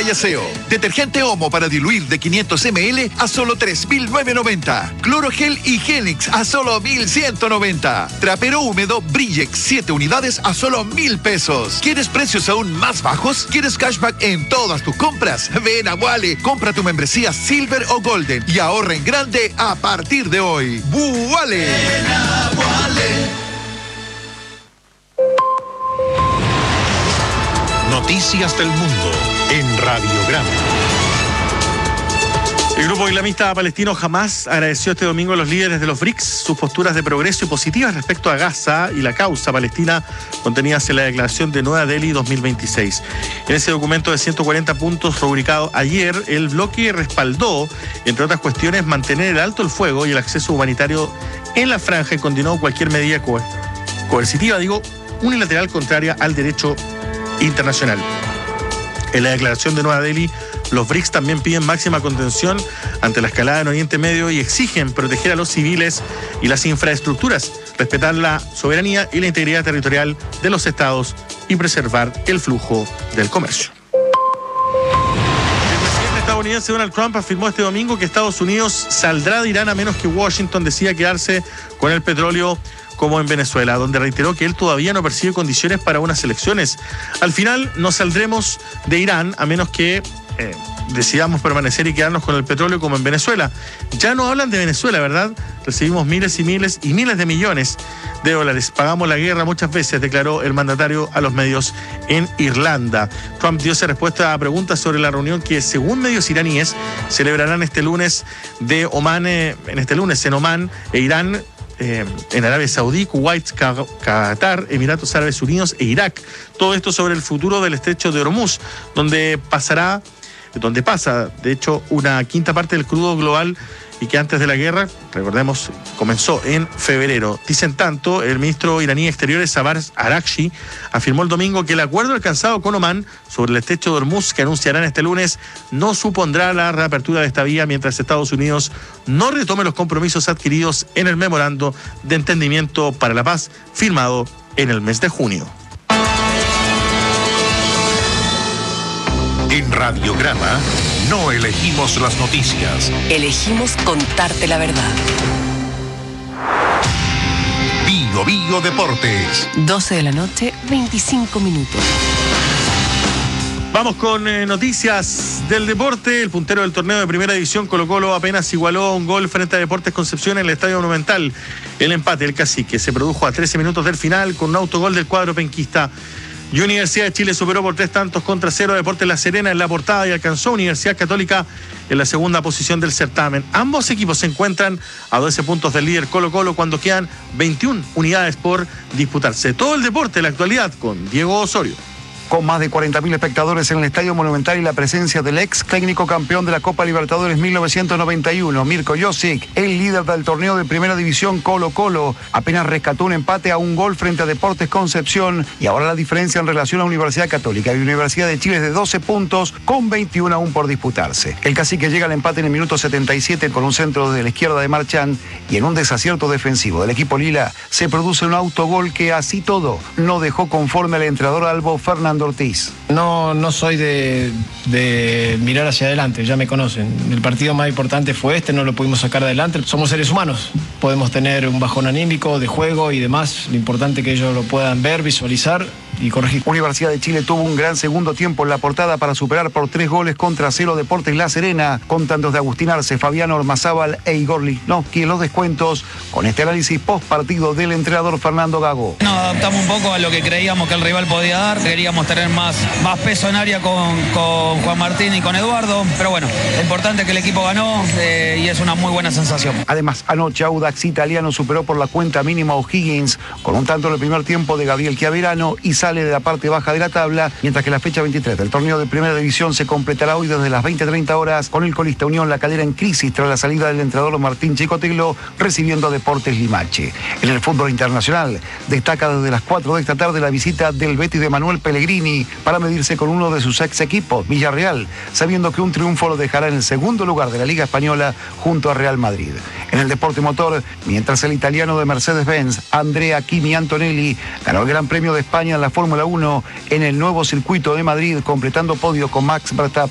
limpieza y aseo. Detergente Omo para diluir de 500 ml a solo 3.990. Clorogel Higienix a solo 1.190. Trapero húmedo Brillex 7 unidades a solo 1.000 pesos. ¿Quieres precios aún más bajos? ¿Quieres cashback en todas tus compras? Ven a Wale, compra tu membresía Silver o Golden y ahorra en grande a partir de hoy. ¡Wale! Ven a Wale. Noticias del mundo en Radiograma. El grupo islamista palestino Hamás agradeció este domingo a los líderes de los BRICS sus posturas de progreso y positivas respecto a Gaza y la causa palestina contenidas en la declaración de Nueva Delhi 2026. En ese documento de 140 puntos rubricado ayer, el bloque respaldó, entre otras cuestiones, mantener el alto el fuego y el acceso humanitario en la franja y condenó cualquier medida coercitiva, unilateral contraria al derecho internacional. En la declaración de Nueva Delhi, los BRICS también piden máxima contención ante la escalada en Oriente Medio y exigen proteger a los civiles y las infraestructuras, respetar la soberanía y la integridad territorial de los estados y preservar el flujo del comercio. El presidente estadounidense Donald Trump afirmó este domingo que Estados Unidos saldrá de Irán a menos que Washington decida quedarse con el petróleo como en Venezuela, donde reiteró que él todavía no percibe condiciones para unas elecciones. Al final no saldremos de Irán a menos que decidamos permanecer y quedarnos con el petróleo como en Venezuela. Ya no hablan de Venezuela, ¿verdad? Recibimos miles y miles y miles de millones de dólares. Pagamos la guerra muchas veces, declaró el mandatario a los medios en Irlanda. Trump dio esa respuesta a preguntas sobre la reunión que, según medios iraníes, celebrarán este lunes en Omán e Irán, en Arabia Saudí, Kuwait, Qatar, Emiratos Árabes Unidos e Irak. Todo esto sobre el futuro del estrecho de Hormuz, donde pasa, de hecho, una quinta parte del crudo global y que antes de la guerra, recordemos, comenzó en febrero. Dicen tanto, el ministro iraní de Exteriores, Abbas Araghchi, afirmó el domingo que el acuerdo alcanzado con Omán sobre el estrecho de Hormuz, que anunciarán este lunes, no supondrá la reapertura de esta vía mientras Estados Unidos no retome los compromisos adquiridos en el memorando de entendimiento para la paz firmado en el mes de junio. En Radiograma no elegimos las noticias. Elegimos contarte la verdad. Bio Bio Deportes. 12 de la noche, 25 minutos. Vamos con noticias del deporte. El puntero del torneo de primera división, Colo-Colo, apenas igualó un gol frente a Deportes Concepción en el Estadio Monumental. El empate del Cacique se produjo a 13 minutos del final con un autogol del cuadro penquista. Y Universidad de Chile superó por 3-0 a Deportes La Serena en la portada y alcanzó a Universidad Católica en la segunda posición del certamen. Ambos equipos se encuentran a 12 puntos del líder Colo-Colo cuando quedan 21 unidades por disputarse. Todo el deporte de la actualidad con Diego Osorio. Con más de 40.000 espectadores en el Estadio Monumental y la presencia del ex técnico campeón de la Copa Libertadores 1991, Mirko Josic, el líder del torneo de primera división Colo-Colo, apenas rescató un empate a un gol frente a Deportes Concepción y ahora la diferencia en relación a Universidad Católica y Universidad de Chile es de 12 puntos con 21 aún por disputarse. El Cacique llega al empate en el minuto 77 con un centro de la izquierda de Marchán y en un desacierto defensivo del equipo Lila se produce un autogol que así todo no dejó conforme al entrenador albo Fernando Ortiz. No soy de mirar hacia adelante, ya me conocen. El partido más importante fue este, no lo pudimos sacar adelante. Somos seres humanos, podemos tener un bajón anímico de juego y demás. Lo importante es que ellos lo puedan ver, visualizar y corregir. Universidad de Chile tuvo un gran segundo tiempo en la portada para superar por 3-0 Deportes La Serena, con tantos de Agustín Arce, Fabián Ormazábal e Igor Lichnowsky en los descuentos, con este análisis post partido del entrenador Fernando Gago. Nos adaptamos un poco a lo que creíamos que el rival podía dar, queríamos tener más peso en área con Juan Martín y con Eduardo, pero bueno, lo importante es que el equipo ganó y es una muy buena sensación. Además, anoche Audax Italiano superó por la cuenta mínima a O'Higgins, con un tanto en el primer tiempo de Gabriel Chiaverano y sale de la parte baja de la tabla, mientras que la fecha 23 del torneo de primera división se completará hoy desde las 20:30 horas con el colista Unión La Calera en crisis tras la salida del entrenador Martín Chicotelo recibiendo a Deportes Limache. En el fútbol internacional destaca desde las 4 de esta tarde la visita del Betis de Manuel Pellegrini para medirse con uno de sus ex equipos, Villarreal, sabiendo que un triunfo lo dejará en el segundo lugar de la Liga Española junto a Real Madrid. En el deporte motor, mientras el italiano de Mercedes-Benz, Andrea Kimi Antonelli, ganó el Gran Premio de España en la Fórmula 1 en el nuevo circuito de Madrid, completando podio con Max Verstappen.